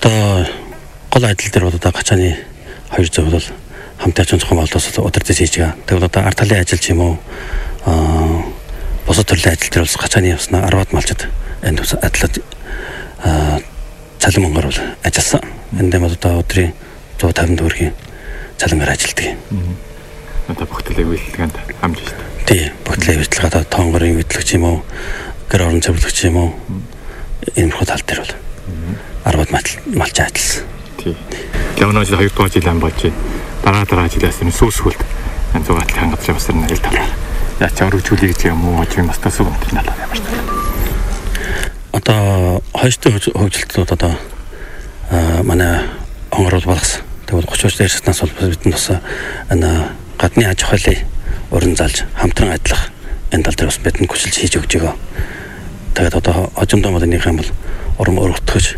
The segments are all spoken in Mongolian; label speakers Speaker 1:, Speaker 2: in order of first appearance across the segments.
Speaker 1: Одоо гол ажил дээр бол одоо гачааны 2 зөв бол хамтаа зохион байгуулалтаас удирдах хийж байгаа. Тэгвэл одоо ард талын ажил ч юм уу бусад төрлийн ажил дээр бол гачааны явснаа 10-аад малчид энд атлаад цалин мөнгөөр бол ажилласан. Энд дээр одоо өдрийн 150 төгрөгийн цалингаар ажилладаг.
Speaker 2: Одоо бүх төлөв үйлчлэгэнд хамж шүү дээ.
Speaker 1: Тий, бүх төлөв үйлчлэг одоо тонгорын үйлчлэгч юм уу, гэр орон зөвлөгч юм уу, иймэрхүү тал дээр бол 10-аад малч ажилласан.
Speaker 2: Тий. Леонож 2 дугаар жил ам болж байна. Дараа жилээс нь сүүсгүүлд зугаатал хангаж явсан нэг талаар. Яач өргөжүүлэх гэж юм уу, чи бас тасуу гэх юм байна.
Speaker 1: Одоо хойштой хөгжилтүүд одоо манай хонгорол болгосон. Тэгвэл 30 дээрс нас бол бидэнд бас энэ гадны аж ахуйлын уран залж хамтран ажиллах энэ тал дээр бас бидэнд хүсэлж хийж өгч байгаа. Тэгээд одоо хожимдоо модынх юм бол уран өргөтгөж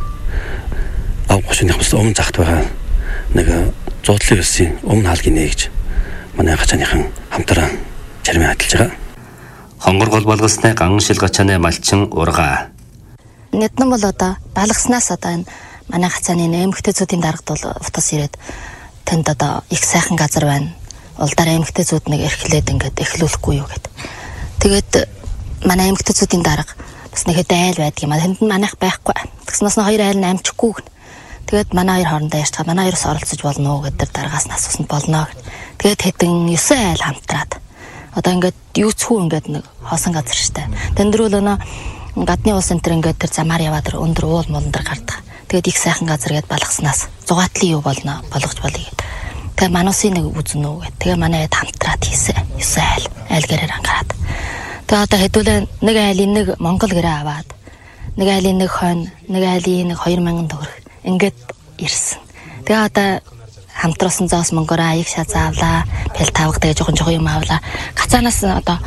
Speaker 1: ав 30-ных бас өмнө загт байгаа нэг зуудлын үсийн өмнө хаалгыг нээгж манай гачааныхан хамтран чармын ажиллаж байгаа.
Speaker 3: Хонгор гол болгосны ган шил гачааны малчин урга.
Speaker 4: Нэгэн бол одоо балгаснаас одоо энэ манай гацааны эмэгтэйчүүдийн дарагт бол утас ирээд тэнд одоо их сайхан газар байна. Улдаар эмэгтэйчүүд нэг эрхлээд ингээд эхлүүлэхгүй юу гэд. Тэгээд манай эмэгтэйчүүдийн дарга бас нэхэд айл байдаг юм а. Тэнд манайх байхгүй. Тэгснээс нь хоёр айл нь амжихгүй гэнэ. Тэгээд манай хоёр хоорондоо ярьж байгаа. Манай хоёроос оролцож болно уу гэдэг дараагаас нь асуусанд болно гэнэ. Тэгээд хэдэн 9 айл хамтраад одоо ингээд юуцхүү ингээд нэг хоосон газар штэ. Тэндрүүл өнөө гадны улс энэ төр ингээд тэр замаар яваад тэр өндөр уул мулан дээр гардаг. Тэгээд их сайхан газар гээд балгаснаас зугаатлын юу болно болгож болъё гэд. Тэгээ мануусын нэг үзэн үү гэд. Тэгээ манай хэд хамтраад хийсэн. 9 айл гэрээр ангараад. Тэгээ одоо хэдүүлээ нэг айлын нэг Монгол гэрээ аваад нэг айлын нэг хойно нэг айлын нэг 2000 төгрөг ингээд ирсэн. Тэгээ одоо хамтруусан зоос мөнгөөр аяг шазаавлаа. Бэл тавга тэгээ жоохон юм авлаа. Гацаанаас одоо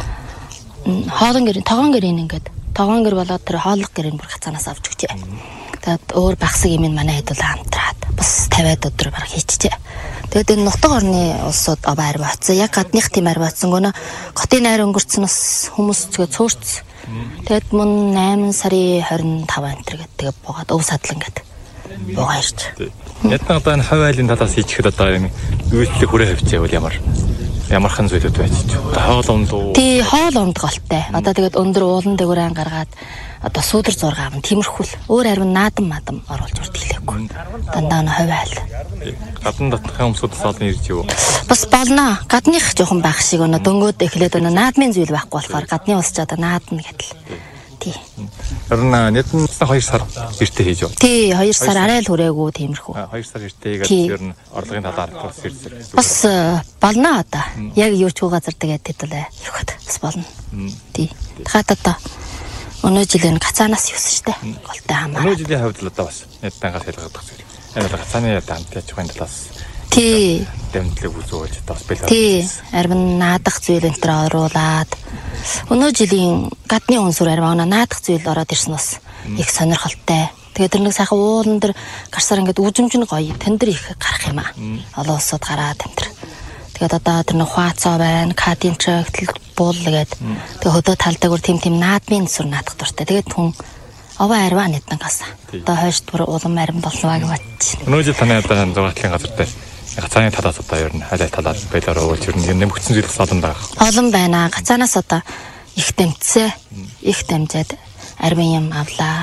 Speaker 4: хоолон гэрийн тогоон гэрийн ингээд тогоон гэр болоод тэр хооллох гэрийн бүр гацаанаас авч өгчээ. Тэгээд өөр багсаг юм манай хэд бол хамтраад бас 50-аад өдөр баг хийчихжээ. Тэгээд энэ нутаг орны улсууд аваар бацсан. Яг гадных тийм ар бацсан гэнэ. Хотын найр өнгөрцнөөс хүмүүс зүгээр цөөрцсөн. Тэгээд мөн 8 сарын 25 энэ гэдэг тэгээд буугаад өв садлан гэдэг буугаа ирж.
Speaker 2: Ядна одоо энэ хавь айлын талаас хийчихэд одоо юм үйлчлэг хүрээ хавьчихвэл ямархан зүйлүүд байж ч. Хоол унд уу?
Speaker 4: Тий, хоол унд голтой. Одоо тэгээд өндөр уулан дэгүүрэн гаргаад одоо сүүдэр зураг аав тиймэрхүүл. Өөр харин наадам мадам оруулж үртгэлээгүй. Дандаа нь хавь айл.
Speaker 2: Гадна дотнохын хүмүүсээс олон ирж юу?
Speaker 4: Бас болно. Гадных жоохон байх шиг өнө дөнгөөд эхлээд өнө наадмын зүйл байхгүй болохоор гадны улс ч одоо наадна гэдэл. Тий.
Speaker 2: Харин нэгэн 2 сар эртээ хийж юу?
Speaker 4: Тий, 2 сар арай л хүрээгүй тиймэрхүү.
Speaker 2: 2 сар эртээ игээд ер нь орлогын талаар бас ирсэн.
Speaker 4: Бас болно одоо. Яг юу ч газар тэгээд хэдүүлээ. Юухэд бас болно. Тий. Дахиад одоо өнөө жилийн гацаанаас юусэн штэ. Голтой хамаа.
Speaker 2: Өнөө жилийн хувьд л одоо бас ядангаас ялгагдах зүйл. Энэ гацааны хамт яж байгаа талаас.
Speaker 4: Тий.
Speaker 2: Дэмтлэг үзүүлж бас бэлээ.
Speaker 4: Тий. Арвин наадах зүйл энэ төр оруулаад өнөө жилийн гадны үнсүр арваа наадах зүйл ороод ирсэн бас их сонирхолтой. Тэгээд тэр нэг сайхан уулан дээр гарсаар ингээд үжимжин гоё. Тэн дээр их гарах юм аа. Олон улсууд гараад тэн дээр. Тэгээд одоо тэр нэг хуацаа байна, кадин трактл буул гээд тэгээд хөдөө талдаг бүр тийм наадмын сүр наадах дуртай. Тэгээд хүн аваа арваа нэгтангаас. Одоо хойш бүр улам арим болноо гэж бодчих.
Speaker 2: Өнөө жил таны одоо зугаатлын газар дээр гацааны талаас одоо ер нь хайлай талаар байлаар өгөөч ер нь нэмэгдсэн зүйл бас олон байгаа.
Speaker 4: Олон байна. Гацаанаас одоо их дэмцээ, их дэмжээд арвин юм авлаа.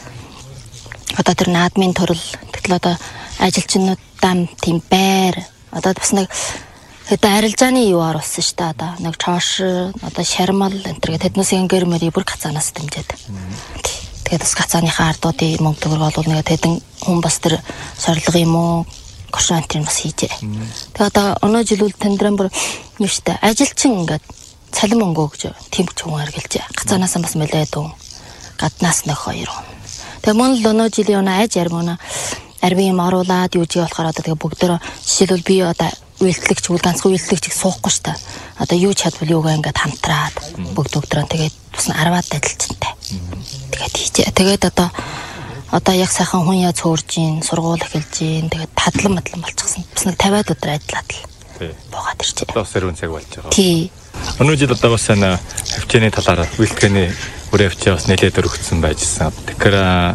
Speaker 4: Одоо тэр наадмын төрөл тэгэл одоо ажилчнуудаа тийм байр одоо бас нэг хэдэн арилжааны юу оруулсан шүү дээ. Одоо нэг чоош одоо шармал энэ төр тэднээс гэр мөрий бүр гацаанаас дэмжээд. Тэгээд бас гацааныхаа ардуудын мөнгө төгрөг олвол нэг хэдэн хүн бас тэр сорилго юм уу гошонтрын бас хийжээ. Тэгээд одоо өнөө жилүүл тэндрэн бүр юу штэ ажилчин ингээд цалин мөнгө өгж тэмч хүн аргалж гацаанаас бас мөлөөд үү гаднаас нэг 2 хүн. Тэгээ мөн л өнөө жилийн айж ярмына арвин юм оруулаад юу жий болохоор одоо тэгээ бүгдөө жишээлбэл би одоо үйлчлэгч үл ганцхан үйлчлэгч суухгүй штэ. Одоо юу чадвал юугаа ингээд хамтраад бүгд өдрөө тэгээд бас 10-аад ажилчтай. Тэгээд хийжээ. Тэгээд одоо яг сайхан хүн яа цөөрж ийн сургууль эхэлж ийн тэгээд тадлан болчихсон. Бас нэг 50-аад өдөр ажиллаад л буугаад ирчээ.
Speaker 2: Одоо сэрүүн цаг болж байгаа.
Speaker 4: Тий.
Speaker 2: Өнөө жил одоо бас хөвчөөний талаар үйлчлэгээний үрээ хөвчөө бас нэлээд өргөцсөн байжсэн. Тэгэхээр